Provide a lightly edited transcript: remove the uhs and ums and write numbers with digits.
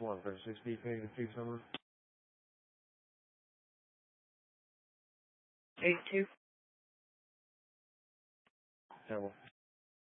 136 B, can you fix number? 82. Campbell.